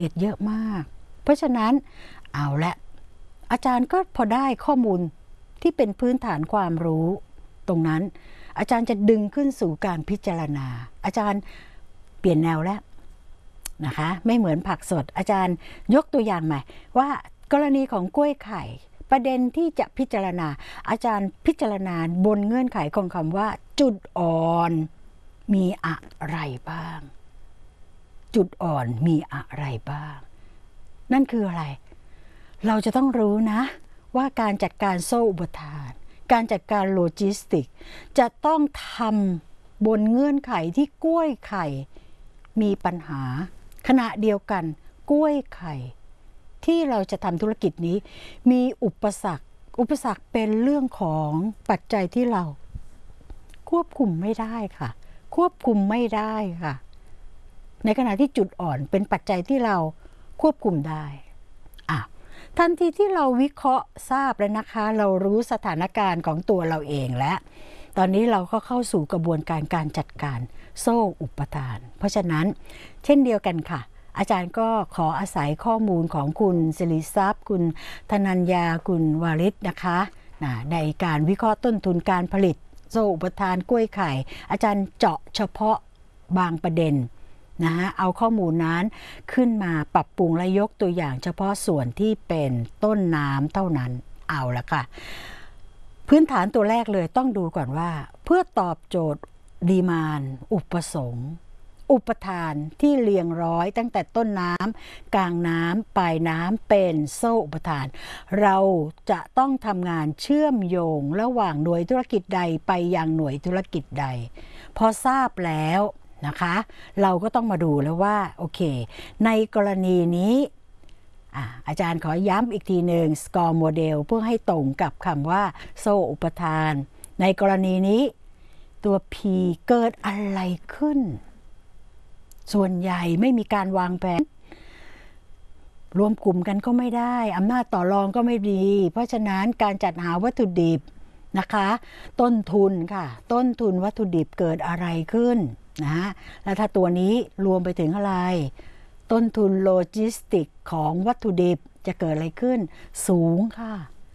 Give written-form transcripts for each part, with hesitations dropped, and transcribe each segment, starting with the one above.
เยอะมากเพราะฉะนั้นเอาละอาจารย์ก็พอได้ข้อมูลที่เป็นพื้นฐานความรู้ตรงนั้นอาจารย์จะดึงขึ้นสู่การพิจารณาอาจารย์เปลี่ยนแนวแล้วนะคะไม่เหมือนผักสดอาจารย์ยกตัวอย่างใหม่ว่ากรณีของกล้วยไข่ประเด็นที่จะพิจารณาอาจารย์พิจารณาบนเงื่อนไขของคำว่าจุดอ่อนมีอะไรบ้างจุดอ่อนมีอะไรบ้างนั่นคืออะไรเราจะต้องรู้นะว่าการจัดการโซ่อุปทานการจัดการโลจิสติกจะต้องทำบนเงื่อนไขที่กล้วยไข่มีปัญหาขณะเดียวกันกล้วยไข่ที่เราจะทำธุรกิจนี้มีอุปสรรคเป็นเรื่องของปัจจัยที่เราควบคุมไม่ได้ค่ะควบคุมไม่ได้ค่ะในขณะที่จุดอ่อนเป็นปัจจัยที่เราควบคุมได้ทันทีที่เราวิเคราะห์ทราบแล้วนะคะเรารู้สถานการณ์ของตัวเราเองและตอนนี้เราก็เข้าสู่กระบวนการการจัดการโซ่อุปทานเพราะฉะนั้นเช่นเดียวกันค่ะอาจารย์ก็ขออาศัยข้อมูลของคุณศิริทรัพย์คุณธนัญญาคุณวาริศนะคะในการวิเคราะห์ต้นทุนการผลิตโซ่อุปทานกล้วยไข่อาจารย์เจาะเฉพาะบางประเด็นเอาข้อมูลนั้นขึ้นมาปรับปรุงและยกตัวอย่างเฉพาะส่วนที่เป็นต้นน้ำเท่านั้นเอาละค่ะพื้นฐานตัวแรกเลยต้องดูก่อนว่าเพื่อตอบโจทย์ดีมานด์อุปสงค์อุปทานที่เรียงร้อยตั้งแต่ต้นน้ำกลางน้ำปลายน้ำเป็นโซ่อุปทานเราจะต้องทำงานเชื่อมโยงระหว่างหน่วยธุรกิจใดไปยังหน่วยธุรกิจใดพอทราบแล้วนะคะเราก็ต้องมาดูแล้วว่าโอเคในกรณีนี้อาจารย์ขอย้ำอีกทีหนึ่ง SCORE โมเดลเพื่อให้ตรงกับคำว่าโซ่อุปทานในกรณีนี้ตัว P เกิดอะไรขึ้นส่วนใหญ่ไม่มีการวางแผนรวมกลุ่มกันก็ไม่ได้อำนาจต่อรองก็ไม่ดีเพราะฉะนั้นการจัดหาวัตถุดิบนะคะต้นทุนค่ะต้นทุนวัตถุดิบเกิดอะไรขึ้นแล้วถ้าตัวนี้รวมไปถึงอะไรต้นทุนโลจิสติกของวัตถุดิบจะเกิดอะไรขึ้นสูงค่ะ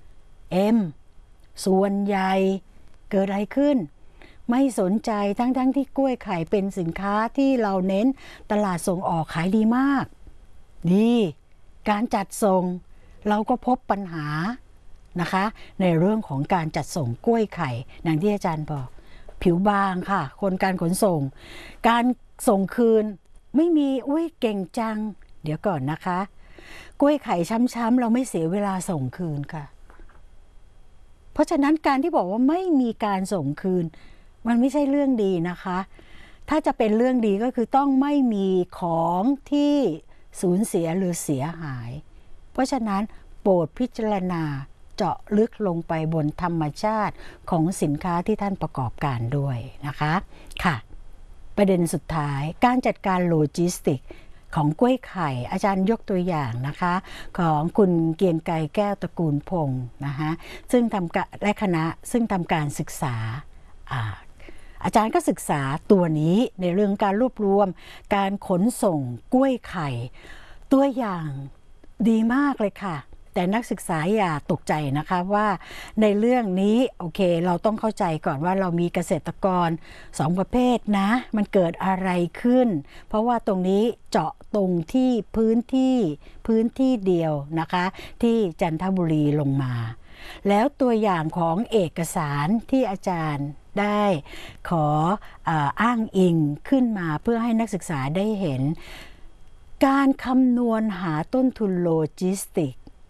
M ส่วนใหญ่เกิดอะไรขึ้นไม่สนใจทั้งที่กล้วยไข่เป็นสินค้าที่เราเน้นตลาดส่งออกขายดีมากดีการจัดส่งเราก็พบปัญหานะคะในเรื่องของการจัดส่งกล้วยไข่อย่างที่อาจารย์บอกผิวบางค่ะคนการขนส่งการส่งคืนไม่มีเก่งจังเดี๋ยวก่อนนะคะกล้วยไข่ช้ำๆเราไม่เสียเวลาส่งคืนค่ะเพราะฉะนั้นการที่บอกว่าไม่มีการส่งคืนมันไม่ใช่เรื่องดีนะคะถ้าจะเป็นเรื่องดีก็คือต้องไม่มีของที่สูญเสียหรือเสียหายเพราะฉะนั้นโปรดพิจารณาเจาะลึกลงไปบนธรรมชาติของสินค้าที่ท่านประกอบการด้วยนะคะค่ะประเด็นสุดท้ายการจัดการโลจิสติกของกล้วยไข่อาจารย์ยกตัวอย่างนะคะของคุณเกียงไกรแก้วตระกูลพงศ์นะคะซึ่งและคณะซึ่งทำการศึกษาอาจารย์ก็ศึกษาตัวนี้ในเรื่องการรวบรวมการขนส่งกล้วยไข่ตัวอย่างดีมากเลยค่ะแต่นักศึกษาอย่าตกใจนะคะว่าในเรื่องนี้โอเคเราต้องเข้าใจก่อนว่าเรามีเกษตรกร2ประเภทนะมันเกิดอะไรขึ้นเพราะว่าตรงนี้เจาะตรงที่พื้นที่เดียวนะคะที่จันทบุรีลงมาแล้วตัวอย่างของเอกสารที่อาจารย์ได้ขออ้างอิงขึ้นมาเพื่อให้นักศึกษาได้เห็นการคำนวณหาต้นทุนโลจิสติก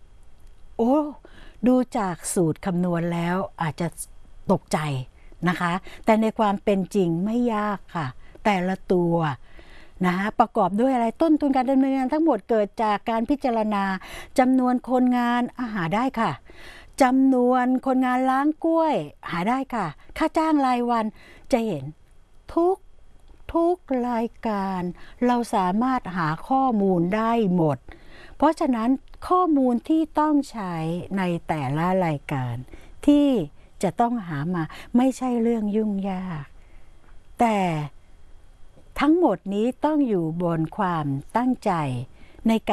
ดูจากสูตรคำนวณแล้วอาจจะตกใจนะคะแต่ในความเป็นจริงไม่ยากค่ะแต่ละตัวประกอบด้วยอะไรต้นทุนการดำเนินงานทั้งหมดเกิดจากการพิจารณาจำนวนคนงานหาได้ค่ะจำนวนคนงานล้างกล้วยหาได้ค่ะค่าจ้างรายวันจะเห็นทุกรายการเราสามารถหาข้อมูลได้หมดเพราะฉะนั้นข้อมูลที่ต้องใช้ในแต่ละรายการที่จะต้องหามาไม่ใช่เรื่องยุ่งยากแต่ทั้งหมดนี้ต้องอยู่บนความตั้งใจในการ